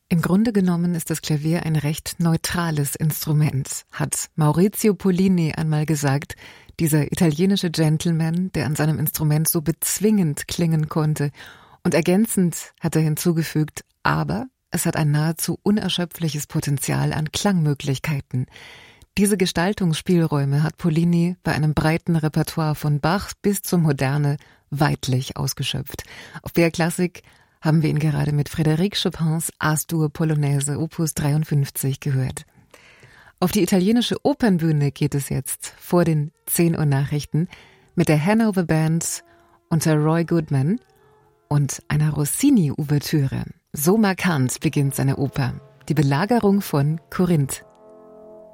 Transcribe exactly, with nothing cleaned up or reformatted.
Im Grunde genommen ist das Klavier ein recht neutrales Instrument, hat Maurizio Pollini einmal gesagt, dieser italienische Gentleman, der an seinem Instrument so bezwingend klingen konnte. Und ergänzend hat er hinzugefügt, aber es hat ein nahezu unerschöpfliches Potenzial an Klangmöglichkeiten. Diese Gestaltungsspielräume hat Pollini bei einem breiten Repertoire von Bach bis zur Moderne weitlich ausgeschöpft. Auf B R Klassik haben wir ihn gerade mit Frédéric Chopins As-Dur Polonaise Opus dreiundfünfzig gehört. Auf die italienische Opernbühne geht es jetzt vor den zehn Uhr Nachrichten mit der Hanover Band unter Roy Goodman und einer Rossini-Ouvertüre. So markant beginnt seine Oper, die Belagerung von Korinth.